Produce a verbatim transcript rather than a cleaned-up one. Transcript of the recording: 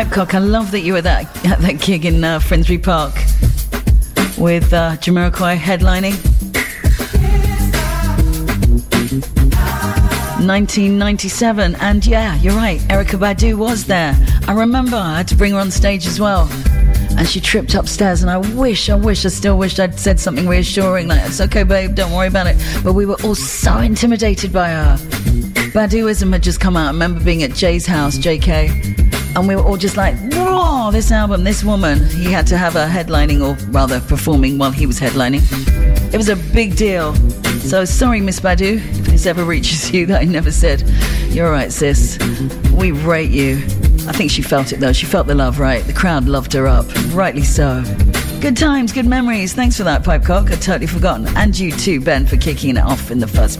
Pipecock, I love that you were that, at that gig in uh, Finsbury Park with uh, Jamiroquai headlining. nineteen ninety-seven, and yeah, you're right, Erykah Badu was there. I remember I had to bring her on stage as well, and she tripped upstairs, and I wish, I wish, I still wished I'd said something reassuring, like, it's okay babe, don't worry about it, but we were all so intimidated by her. Baduism had just come out. I remember being at Jay's house, J K, and we were all just like, whoa, this album, this woman. He had to have her headlining, or rather performing while he was headlining. It was a big deal. So sorry, Miss Badu, if this ever reaches you that I never said. You're right, sis. We rate you. I think she felt it, though. She felt the love, right? The crowd loved her up. Rightly so. Good times, good memories. Thanks for that, Pipecock. I'd totally forgotten. And you too, Ben, for kicking it off in the first